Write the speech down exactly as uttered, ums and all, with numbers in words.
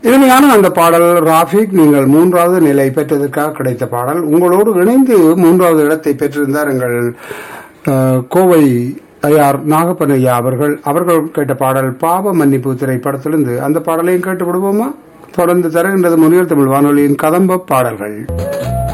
இனிமையான அந்த பாடல் ராஃபிக், நீங்கள் மூன்றாவது நிலை பெற்றதற்காக கிடைத்த பாடல். உங்களோடு இணைந்து மூன்றாவது இடத்தை பெற்றிருந்தார் எங்கள் அஹ், கோவை ஐயார் நாகப்பன் ஐயா அவர்கள். அவர்கள் கேட்ட பாடல் பாவ மன்னிப்பு திரைப்படத்திலிருந்து. அந்த பாடலையும் கேட்டு விடுவோமா? தொடர்ந்து தருகின்றது முனியல் தமிழ் வானொலியின் கதம்ப பாடல்கள்.